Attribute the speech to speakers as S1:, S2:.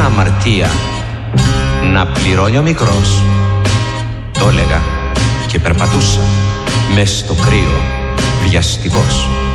S1: αμαρτία να πληρώνει ο μικρός. Το έλεγα και περπατούσα μες στο κρύο βιαστικός.